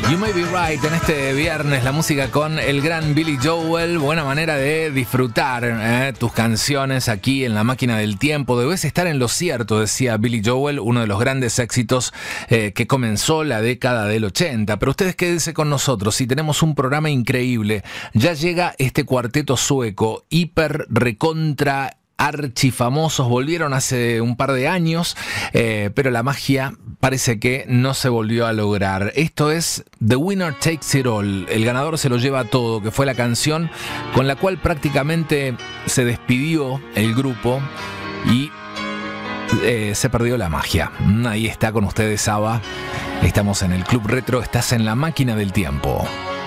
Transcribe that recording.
You May Be Right en este viernes, la música con el gran Billy Joel. Buena manera de disfrutar tus canciones aquí en la máquina del tiempo. Debes estar en lo cierto, decía Billy Joel, uno de los grandes éxitos que comenzó la década del 80. Pero ustedes quédense con nosotros y tenemos un programa increíble. Ya llega este cuarteto sueco, hiper recontra archifamosos, volvieron hace un par de años, pero la magia parece que no se volvió a lograr. Esto es The Winner Takes It All, el ganador se lo lleva todo, que fue la canción con la cual prácticamente se despidió el grupo y se perdió la magia. Ahí está con ustedes ABBA, estamos en el Club Retro, estás en la máquina del tiempo.